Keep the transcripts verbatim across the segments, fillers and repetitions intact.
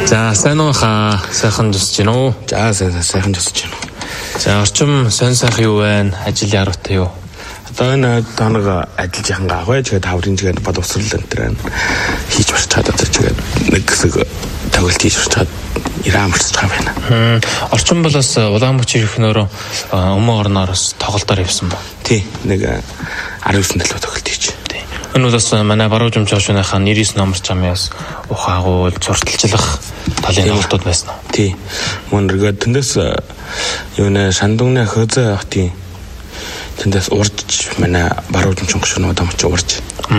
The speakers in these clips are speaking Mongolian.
За сайн уу хаа сайхан тусч гин үү? За сайн сайхан тусч гин. За орчим сонь сайхан юу байна? Ажил яаруутай юу? Одоо энэ тоног ажиллаж яхан гавэ тэгээд таврын тэгээд боловсрал энэ төр хийж барч чадаад одоо тэгээд нэг хэсэг тоглолт хийж барч чад ирээ амарч байгаа байна. Хм орчим болоос Улаанбаатар ихнөөрөө өмнө орноороос тоглолтоор явсан ба. Тий нэг аравсан талбай тоглолт хийж. Энэ бол бас манай баруун жимч хошууныхаа нэрээс номерч амяас ухаагуул зурталчлах талын тоглолтууд байсан уу? Тий. Мөн ргээд тэндээс юу нэ Шандунгны хөөзөө хотын тэндээс урдж манай баруун жимч хошуунууд амч урдж.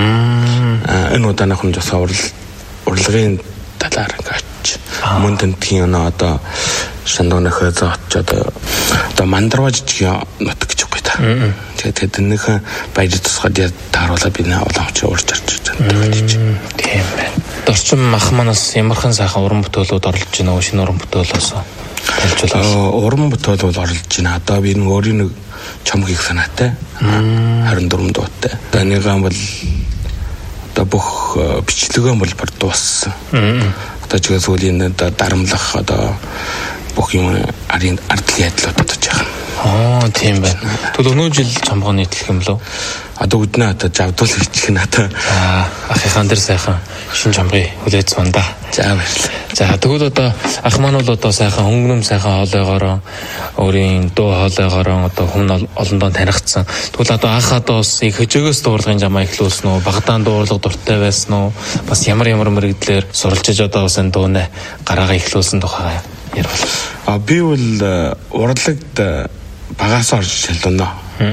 Аа энэ удааных нь бас урал урлагын талаар гэж мөн тентгийн өнөө одоо Шандунгны хөөзөө очоод одоо мандарваж жижиг нутаг гэж үгүй та. Тэгээд тэднийхэн баяр тусгаад тааруулаад би нэ уламж уурж арч байгаа юм. Тийм байна. Орчим мах манаас ямархан сайхан уран бүтээлүүд орлож байна уу? Шинэ уран бүтээлээс талжуулаад. Уран бүтээл бол орлож байна. Одоо би нэг өөрийн нэг чом хийх санаатай. харин дөрвөн дуутай. Одоо нэгэн бол одоо бүх бичлэгэн бол бар дууссан. Одоо ч гэсэн үлийн одоо дарамлах одоо бүх юм арын ардлын ядлууд бодож байгаа. Аа тийм байна. Тэгвэл өнөө жил чамгоо нийтлэх юм лөө? Одоо үднэ одоо жавдуул хийчих нь одоо аа ахыхаан дээр сайхан шин чамгыг хүлээж сунда. За баярлалаа. За тэгвэл одоо ах маань бол одоо сайхан хөнгөнөм сайхан хоолойгоороо өөрийн дуу хоолойгоороо одоо хүн олондоо танигдсан. Тэгвэл одоо ах одоо бас их хөжөөгөөс дуурлахын жамаа эхлүүлсэн үү? Багадаан дуурлага дуртай байсан уу? Бас ямар ямар мэрэгдлэр суралцж одоо бас энэ дуунаа гараагаа эхлүүлсэн тухай ярил. А би бол урлагт багаас орж шалдана.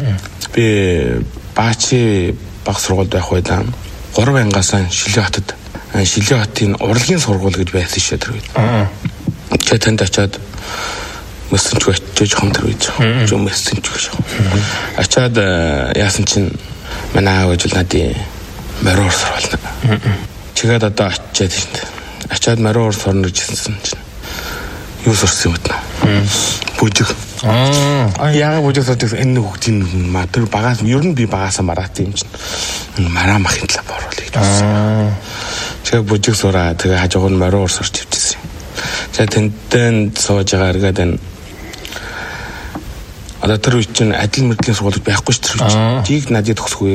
Би Баачи баг сургуульд байх байлаа. гурав ангаас Шилээ хотод Шилээ хотын урлагийн сургууль гэж байсан шүү дээ. Аа. Тэгээд танд очиад мэсэнч очиж хамтар үйж. Жоо мэсэнч гэж. Очиад яасан чинь манай аав ижил надын мороор сурвална. Чигээд одоо очиад шүү дээ. Очиад мороор сурна гэжсэн чинь юу сурсан юм бэ? Бүжиг. Аа яагаад бүжиг сурдаг энэ хүүхдийн маа тэр багаас ер нь би багаасаа мараад юм чинь мараа махын талаа боруулъя гэж байна. Тэгээ бүжиг сураа тэгээ хажууг нь мороор сурч ивчихсэн. Тэгээ тэнтэн сууж байгаа эргээд энэ одоо тэр үе чинь адил мэрдлийн сургууль байхгүй шүү дээ. Тийг надад төгсөхгүй.